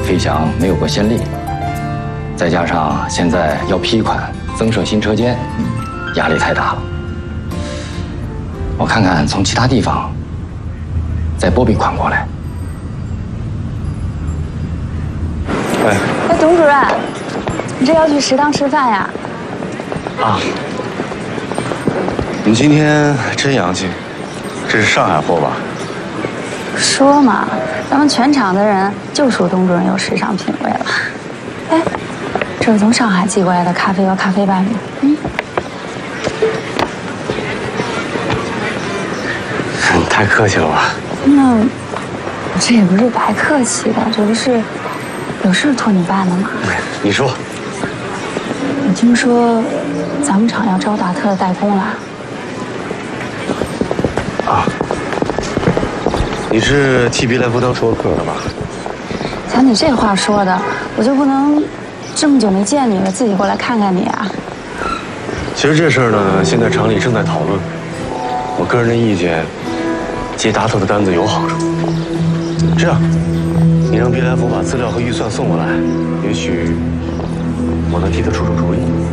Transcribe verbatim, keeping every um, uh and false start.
飞翔没有过先例，再加上现在要批款增设新车间，压力太大了。我看看从其他地方再拨笔款过来。 哎， 哎，董主任，你这要去食堂吃饭呀？ 啊，你今天真洋气，这是上海货吧？ 说嘛，咱们全场的人就属董主任有时尚品味了。哎，这是从上海寄过来的咖啡和咖啡伴侣。嗯， 你太客气了吧？ 那这也不是白客气的，这不是有事托你办的吗？ 你说， 我听说咱们厂要招达特的代工了。 啊，你是替别来福当说客的吧？ 瞧你这话说的，我就不能这么久没见你了，自己过来看看你啊？ 其实这事儿呢，现在厂里正在讨论。我个人的意见，接达特的单子有好处。这样，你让别来福把资料和预算送过来，也许我能替他出出主意。